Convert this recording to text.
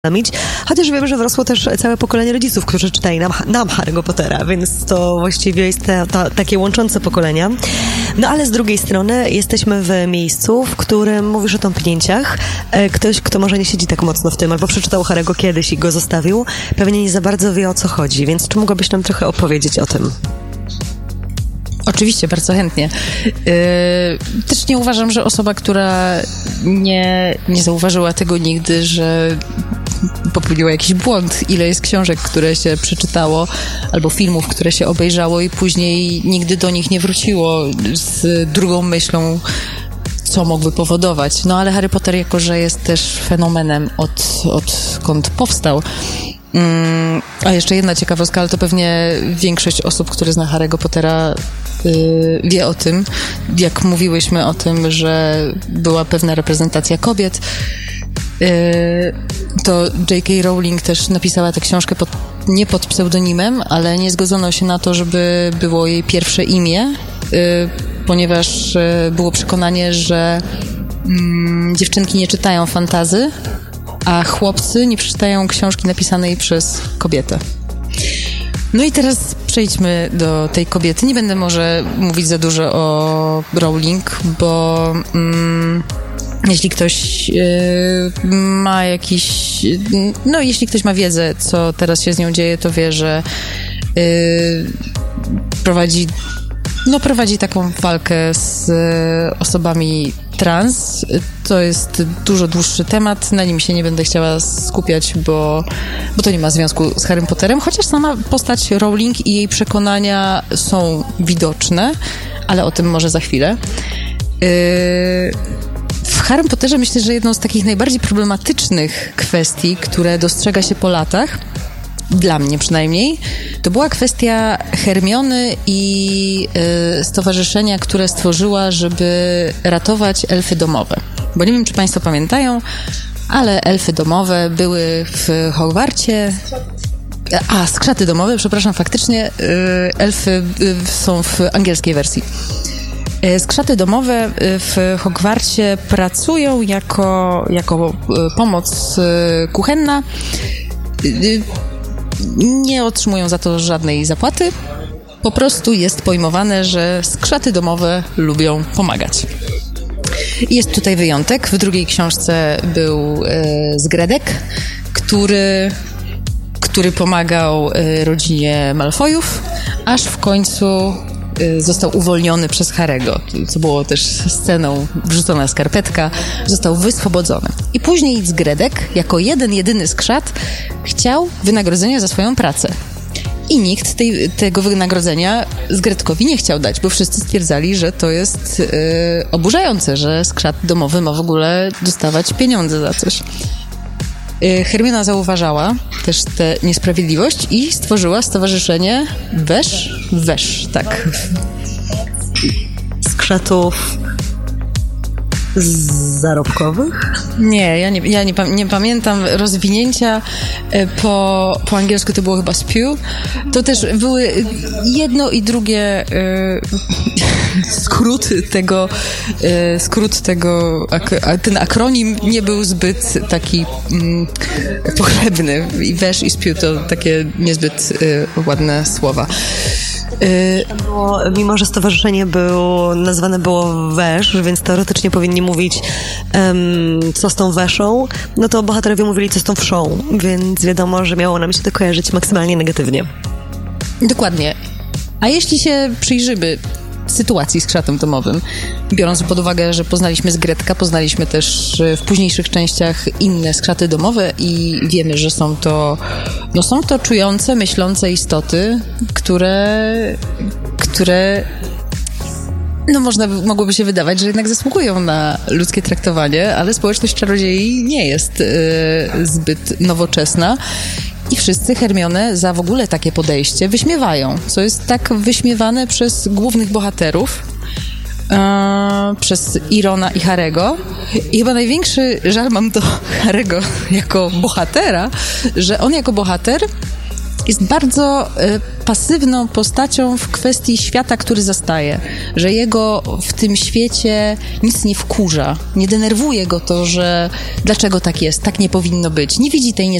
Chociaż wiem, że wrosło też całe pokolenie rodziców, którzy czytali nam Harry'ego Pottera, więc to właściwie jest takie łączące pokolenia. No ale z drugiej strony jesteśmy w miejscu, w którym mówisz o tąpnięciach. Ktoś, kto może nie siedzi tak mocno w tym, albo przeczytał Harry'ego kiedyś i go zostawił, pewnie nie za bardzo wie, o co chodzi, więc czy mogłabyś nam trochę opowiedzieć o tym? Oczywiście, bardzo chętnie. Też nie uważam, że osoba, która nie zauważyła tego nigdy, że popełniła jakiś błąd. Ile jest książek, które się przeczytało, albo filmów, które się obejrzało i później nigdy do nich nie wróciło z drugą myślą, co mógłby powodować. No ale Harry Potter, jako że jest też fenomenem odkąd powstał. A jeszcze jedna ciekawostka, ale to pewnie większość osób, które zna Harry'ego Pottera, wie o tym, jak mówiłyśmy o tym, że była pewna reprezentacja kobiet, to J.K. Rowling też napisała tę książkę nie pod pseudonimem, ale nie zgodzono się na to, żeby było jej pierwsze imię, ponieważ było przekonanie, że dziewczynki nie czytają fantasy, a chłopcy nie przeczytają książki napisanej przez kobietę. No i teraz przejdźmy do tej kobiety. Nie będę może mówić za dużo o Rowling, bo jeśli ktoś ma jeśli ktoś ma wiedzę, co teraz się z nią dzieje, to wie, że prowadzi taką walkę z osobami trans. To jest dużo dłuższy temat, na nim się nie będę chciała skupiać, bo to nie ma związku z Harrym Potterem, chociaż sama postać Rowling i jej przekonania są widoczne, ale o tym może za chwilę. W Harrym Potterze myślę, że jedną z takich najbardziej problematycznych kwestii, które dostrzega się po latach, dla mnie przynajmniej, to była kwestia Hermiony i stowarzyszenia, które stworzyła, żeby ratować elfy domowe. Bo nie wiem, czy państwo pamiętają, ale elfy domowe były w Hogwarcie. Skrzaty domowe, przepraszam, faktycznie elfy są w angielskiej wersji. Skrzaty domowe w Hogwarcie pracują jako pomoc kuchenna. Nie otrzymują za to żadnej zapłaty. Po prostu jest pojmowane, że skrzaty domowe lubią pomagać. Jest tutaj wyjątek. W drugiej książce był Zgredek, który pomagał rodzinie Malfoyów, aż w końcu został uwolniony przez Harry'ego, co było też sceną wrzucona skarpetka, został wyswobodzony. I później Zgredek, jako jedyny skrzat, chciał wynagrodzenia za swoją pracę. I nikt tego wynagrodzenia Zgredkowi nie chciał dać, bo wszyscy stwierdzali, że to jest oburzające, że skrzat domowy ma w ogóle dostawać pieniądze za coś. Hermiona zauważała też tę niesprawiedliwość i stworzyła stowarzyszenie Wesz, tak. Skrzatów zarobkowych? Nie, ja nie pamiętam rozwinięcia. Po angielsku to było chyba spew. To też były jedno i drugie skrót tego, ten akronim nie był zbyt taki pochlebny. I wesz i spew to takie niezbyt ładne słowa. Mimo że stowarzyszenie nazwane było Wesz, więc teoretycznie powinni mówić co z tą weszą, no to bohaterowie mówili co z tą wszą, więc wiadomo, że miało nam się to kojarzyć maksymalnie negatywnie. Dokładnie. A jeśli się przyjrzymy sytuacji z krzatem domowym, biorąc pod uwagę, że poznaliśmy Zgredka, poznaliśmy też w późniejszych częściach inne skrzaty domowe i wiemy, że są to czujące, myślące istoty, które mogłoby się wydawać, że jednak zasługują na ludzkie traktowanie, ale społeczność czarodziei nie jest zbyt nowoczesna. I wszyscy Hermionę za w ogóle takie podejście wyśmiewają, co jest tak wyśmiewane przez głównych bohaterów, przez Irona i Harry'ego. I chyba największy żal mam do Harry'ego jako bohatera, że on jako bohater jest bardzo pasywną postacią w kwestii świata, który zastaje, że jego w tym świecie nic nie wkurza, nie denerwuje go to, że dlaczego tak jest, tak nie powinno być. Nie widzi tej